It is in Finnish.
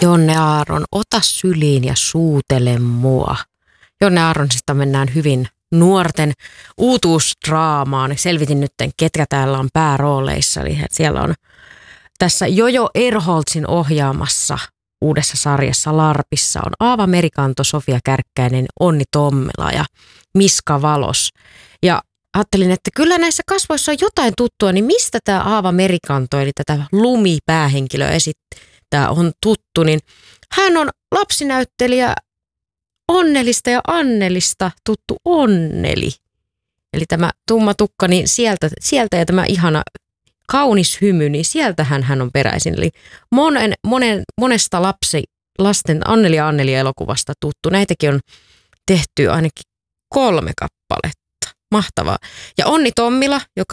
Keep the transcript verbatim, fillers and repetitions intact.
Jonne Aaron, ota syliin ja suutele mua. Jonne Aaronsista mennään hyvin nuorten uutuusdraamaan. Selvitin nyt, ketkä täällä on päärooleissa. Eli siellä on tässä Jojo Erholtsin ohjaamassa uudessa sarjassa Larpissa on Aava Merikanto, Sofia Kärkkäinen, Onni Tommila ja Miska Valos. Ja ajattelin, että kyllä näissä kasvoissa on jotain tuttua, niin mistä tämä Aava Merikanto, eli tätä lumipäähenkilöä esittää, on tuttu, niin hän on lapsinäyttelijä Onnelista ja Annelista tuttu Onneli. Eli tämä tumma tukka, niin sieltä, sieltä ja tämä ihana kaunis hymy, niin sieltähän hän on peräisin. Eli monen, monen, monesta lapsi, lasten Anneli ja Anneli elokuvasta tuttu. Näitäkin on tehty ainakin kolme kappaletta. Mahtavaa. Ja Onni Tommila, joka